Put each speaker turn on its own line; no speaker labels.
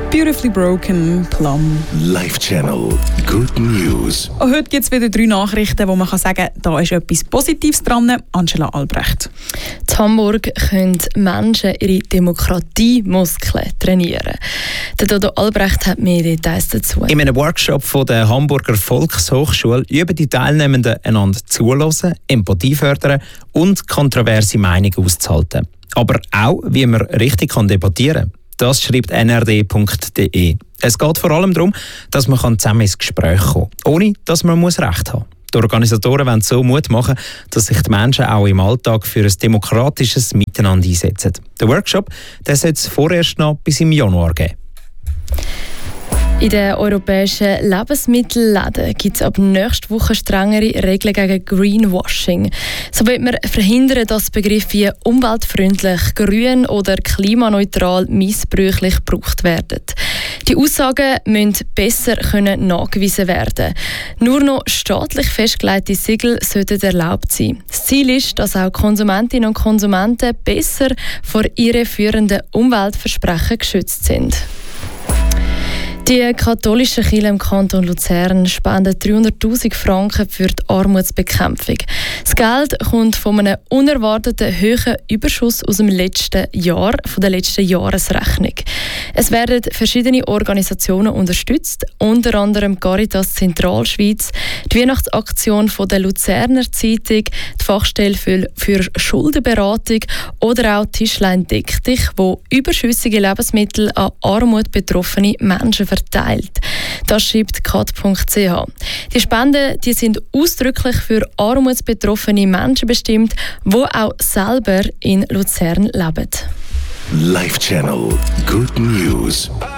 Beautifully Broken, Plum.
Live Channel. Good News.
Und heute gibt es wieder 3 Nachrichten, wo man kann sagen kann, da ist etwas Positives dran. Angela Albrecht.
In Hamburg können Menschen ihre Demokratiemuskeln trainieren. Der Dodo Albrecht hat mehr Details dazu.
In einem Workshop von der Hamburger Volkshochschule üben die Teilnehmenden einander zuhören, Empathie fördern und kontroverse Meinungen auszuhalten. Aber auch, wie man richtig debattieren kann. Das schreibt nrd.de. Es geht vor allem darum, dass man zusammen ins Gespräch kommen kann, ohne dass man Recht haben muss. Die Organisatoren wollen so Mut machen, dass sich die Menschen auch im Alltag für ein demokratisches Miteinander einsetzen. Der Workshop soll es vorerst noch bis im Januar geben.
In den europäischen Lebensmittelläden gibt es ab nächster Woche strengere Regeln gegen Greenwashing. So wird man verhindern, dass Begriffe wie umweltfreundlich, grün oder klimaneutral missbräuchlich gebraucht werden. Die Aussagen müssen besser nachgewiesen werden. Nur noch staatlich festgelegte Siegel sollten erlaubt sein. Das Ziel ist, dass auch Konsumentinnen und Konsumenten besser vor irreführenden Umweltversprechen geschützt sind. Die katholische Kirche im Kanton Luzern spendet 300'000 Franken für die Armutsbekämpfung. Das Geld kommt von einem unerwarteten hohen Überschuss aus dem letzten Jahr, von der letzten Jahresrechnung. Es werden verschiedene Organisationen unterstützt, unter anderem Caritas Zentralschweiz, die Weihnachtsaktion von der Luzerner Zeitung, die Fachstelle für Schuldenberatung oder auch Tischlein Deck dich, wo überschüssige Lebensmittel an armutbetroffene Menschen verteilt. Das schreibt kat.ch. Die Spenden sind ausdrücklich für armutsbetroffene Menschen bestimmt, die auch selber in Luzern leben.
Live Channel. Good News.